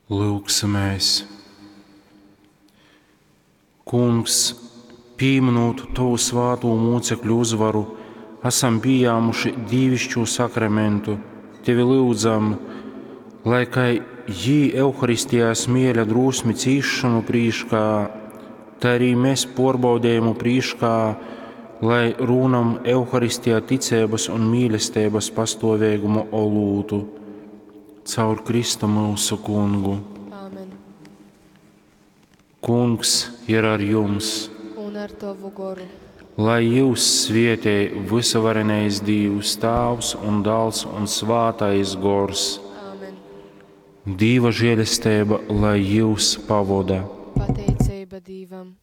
Lūksimies. Kungs, pieminot Tavu svāto mūcekļu uzvaru, esam pieņēmuši dievišķo sakramentu. Tevi lūdzam, lai kā jī Euharistijā smieļa drūsmi cīšanu prīškā, tā arī mēs porbaudējumu prīškā, lai rūnam Euharistijā ticības un mīlestības pastāvēgumu olūtu. Caur Kristu mūsu Kungu. Āmen. Kungs ir ar jums, Un ar Tavu goru. lai jūs svētī visavarenais Dievs, Tēvs un Dēls un Svētais Gors. Āmen. Dieva žēlastība, lai jūs pavada. Pateicība Dievam.